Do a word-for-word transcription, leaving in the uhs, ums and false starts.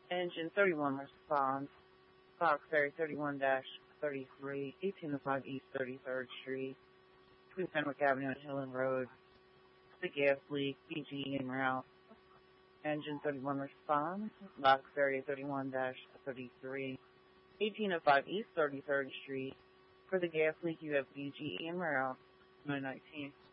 Engine thirty-one responds. Fox Ferry thirty-one thirty-three, eighteen oh five East thirty-third Street, between Fenwick Avenue and Hillen Road. The gas leak, B G en route. Engine thirty-one responds. Fox Ferry thirty-one thirty-three, eighteen oh five East thirty-third Street. For the gas leak, you have B G en route. nine nineteen.